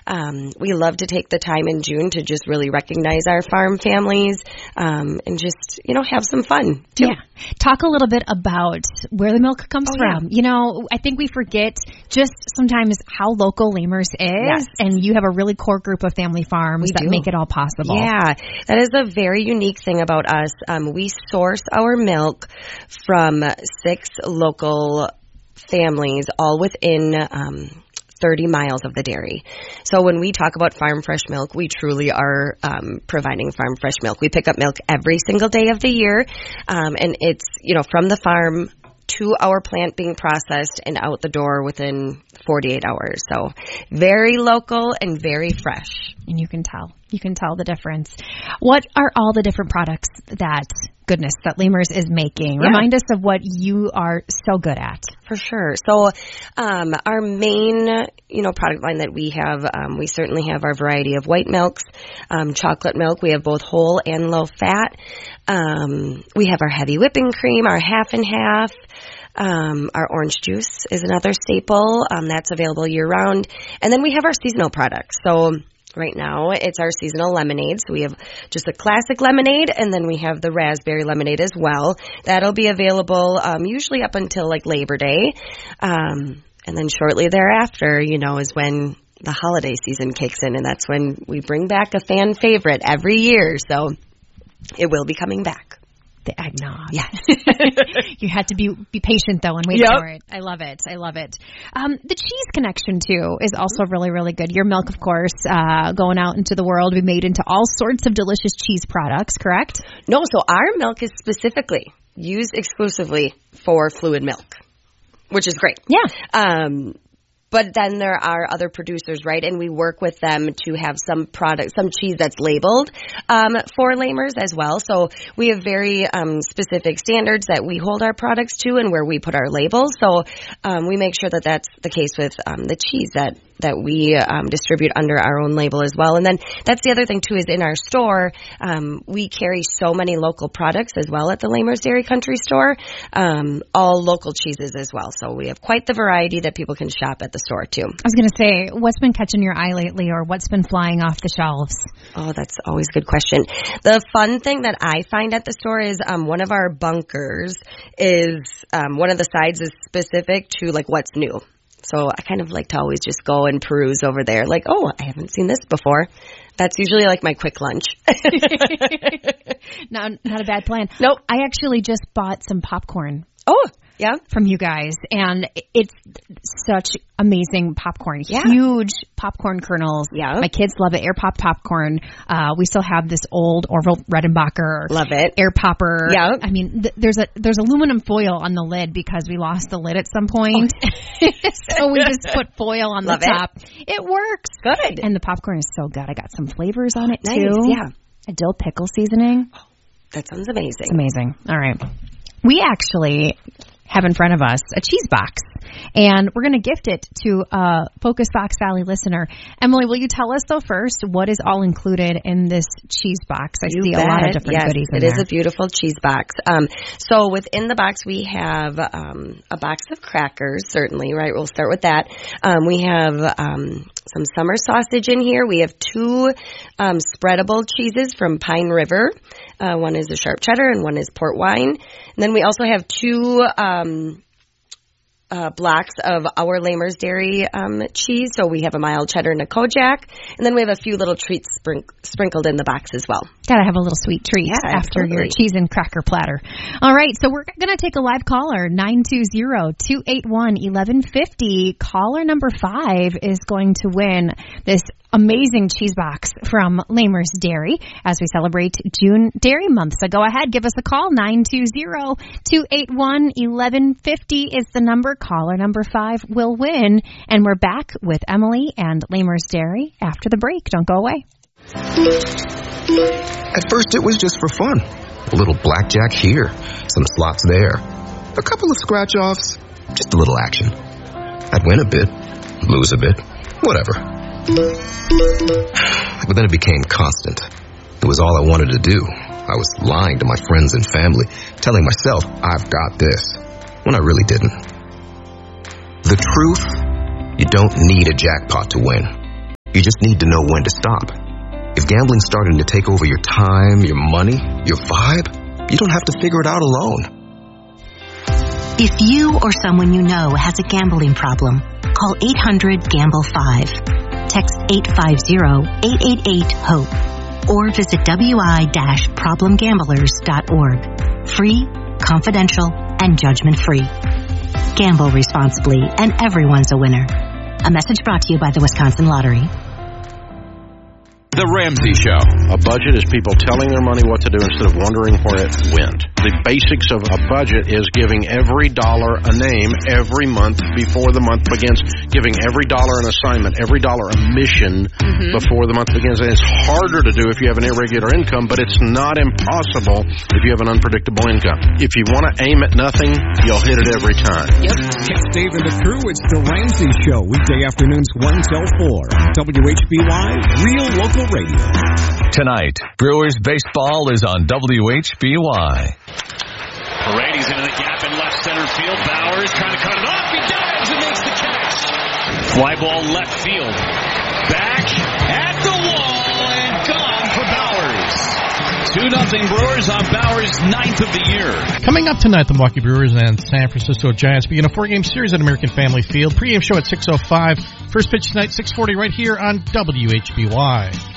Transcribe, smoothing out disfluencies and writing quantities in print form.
We love to take the time in June to just really recognize our farm families and just, have some fun, too. Yeah. Talk a little bit about where the milk comes from. Yeah. I think we forget just sometimes how local Lamers is, Yes. and you have a really core group of family farms that make it all possible. Yeah, that is a very unique thing about us. We source our milk from 6 local families, all within 30 miles of the dairy. So when we talk about farm fresh milk, we truly are providing farm fresh milk. We pick up milk every single day of the year, and it's, from the farm to our plant being processed and out the door within 48 hours. So very local and very fresh. And you can tell the difference. What are all the different products that Lamers is making? Yeah. Remind us of what you are so good at. For sure. So, our main, product line that we have, we certainly have our variety of white milks, chocolate milk. We have both whole and low fat. We have our heavy whipping cream, our half and half. Our orange juice is another staple. That's available year round. And then we have our seasonal products. So, right now, it's our seasonal lemonade. So we have just a classic lemonade, and then we have the raspberry lemonade as well. That'll be available usually up until Labor Day. And then shortly thereafter, is when the holiday season kicks in, and that's when we bring back a fan favorite every year. So it will be coming back. The eggnog. Yeah. You had to be patient, though, and wait Yep. for it. I love it. The cheese connection, too, is also really, really good. Your milk, of course, going out into the world, we made into all sorts of delicious cheese products, correct? No, so our milk is specifically used exclusively for fluid milk, which is great. Yeah. But then there are other producers, right? And we work with them to have some cheese that's labeled for Lamers as well. So we have very specific standards that we hold our products to and where we put our labels. So we make sure that that's the case with the cheese that we distribute under our own label as well. And then that's the other thing, too, is in our store, we carry so many local products as well at the Lamers Dairy Country Store, all local cheeses as well. So we have quite the variety that people can shop at the store, too. I was going to say, what's been catching your eye lately, or what's been flying off the shelves? Oh, that's always a good question. The fun thing that I find at the store is one of our bunkers is one of the sides is specific to what's new. So I kind of like to always just go and peruse over there. I haven't seen this before. That's usually my quick lunch. Not a bad plan. Nope. I actually just bought some popcorn. Oh, yeah. From you guys, and it's such amazing popcorn. Yeah. Huge popcorn kernels. Yeah. My kids love it. Air pop popcorn. We still have this old Orville Redenbacher. Love it. Air popper. Yeah. I mean, there's aluminum foil on the lid because we lost the lid at some point. Oh. So we just put foil on Love the top. It works. Good. And the popcorn is so good. I got some flavors on it, Nice. too. Yeah. A dill pickle seasoning. That sounds amazing. It's amazing. All right. We actually have in front of us a cheese box, and we're going to gift it to a Focus Fox Valley listener. Emily, will you tell us, though, first, what is all included in this cheese box? I see a lot of different goodies in there. It is a beautiful cheese box. So within the box, we have a box of crackers, certainly, right? We'll start with that. We have some summer sausage in here. We have 2 spreadable cheeses from Pine River. One is a sharp cheddar and one is port wine. And then we also have 2 blocks of our Lamers Dairy cheese. So we have a mild cheddar and a Kojak. And then we have a few little treats sprinkled in the box as well. Gotta have a little sweet treat after your cheese and cracker platter. All right, so we're going to take a live caller, 920-281-1150. Caller number 5 is going to win this amazing cheese box from Lamers Dairy as we celebrate June Dairy Month. So go ahead, give us a call. 920-281-1150 is the number. Caller number 5 will win. And we're back with Emily and Lamers Dairy after the break. Don't go away. At first, it was just for fun. A little blackjack here, some slots there, a couple of scratch-offs, just a little action. I'd win a bit, lose a bit, whatever. But then it became constant. It was all I wanted to do. I was lying to my friends and family, telling myself I've got this, when I really didn't. The truth, you don't need a jackpot to win. You just need to know when to stop. If gambling's starting to take over your time, your money, your vibe, you don't have to figure it out alone. If you or someone you know has a gambling problem, call 800-GAMBLE-5. Text 850-888-HOPE. Or visit wi-problemgamblers.org. Free, confidential, and judgment-free. Gamble responsibly, and everyone's a winner. A message brought to you by the Wisconsin Lottery. The Ramsey Show. A budget is people telling their money what to do instead of wondering where it went. The basics of a budget is giving every dollar a name every month before the month begins, giving every dollar an assignment, every dollar a mission before the month begins. And it's harder to do if you have an irregular income, but it's not impossible if you have an unpredictable income. If you want to aim at nothing, you'll hit it every time. Yep. It's Dave and the crew. It's The Ramsey Show. Weekday afternoons 1 till 4. WHBY, Real Local Radio. Tonight, Brewers baseball is on WHBY. Paredes into the gap in left center field. Bowers trying to cut it off. He dives and makes the catch. Fly ball left field. Back at the wall and gone for Bowers. 2-0 Brewers on Bowers' 9th of the year. Coming up tonight, the Milwaukee Brewers and San Francisco Giants begin a 4-game series at American Family Field. Pre-game show at 6:05. First pitch tonight, 6:40, right here on WHBY.